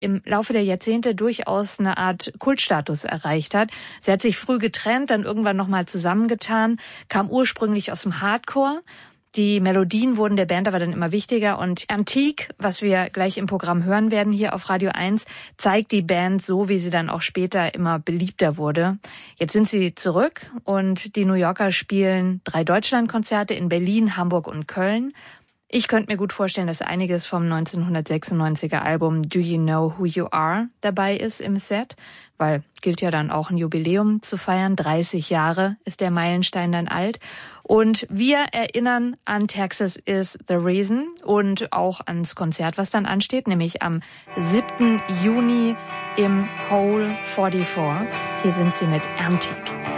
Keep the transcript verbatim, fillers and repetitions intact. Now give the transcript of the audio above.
im Laufe der Jahrzehnte durchaus eine Art Kultstatus erreicht hat. Sie hat sich früh getrennt, dann irgendwann nochmal zusammengetan, kam ursprünglich aus dem Hardcore. Die Melodien wurden der Band aber dann immer wichtiger und Antique, was wir gleich im Programm hören werden hier auf Radio eins, zeigt die Band so, wie sie dann auch später immer beliebter wurde. Jetzt sind sie zurück und die New Yorker spielen drei Deutschlandkonzerte in Berlin, Hamburg und Köln. Ich könnte mir gut vorstellen, dass einiges vom neunzehnhundertsechsundneunziger Album Do You Know Who You Are dabei ist im Set, weil gilt ja dann auch ein Jubiläum zu feiern. dreißig Jahre ist der Meilenstein dann alt. Und wir erinnern an Texas is the Reason und auch ans Konzert, was dann ansteht, nämlich am siebten Juni im Hole vierundvierzig. Hier sind sie mit Antique.